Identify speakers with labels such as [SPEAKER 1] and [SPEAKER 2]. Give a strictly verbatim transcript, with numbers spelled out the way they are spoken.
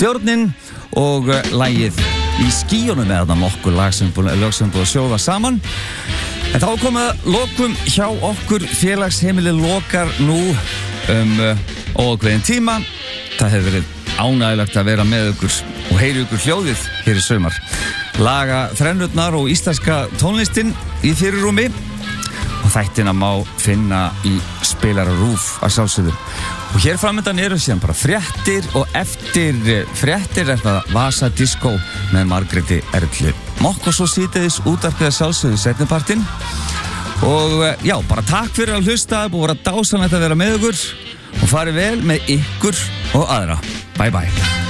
[SPEAKER 1] Stjórnin og uh, lagið Í skýjunum með þarna nokkur lag sem búin að sjóða saman. En þá komið að lokum hjá okkur. Félagsheimili lokar nú um uh, óákveðinn tíma. Það hefur verið ánægilegt að vera með ykkur og heyri ykkur hljóðið hér í sumar. Laga þrennurnar og íslenska tónlistin í fyrirrúmi og þættina má finna í Spilara RÚV að sjálfsögðu. Og hér framöndan eru síðan bara fréttir og eftir fréttir er það Vasa Disco með Margréti Erlu Mokk og svo síðdeis útvarpið að sjálfsögðu seinnipartinn. Og já, bara takk fyrir að hlusta, það er búið að vera dásanlegt að vera með ykkur og farið vel með ykkur og aðra. Bye bye.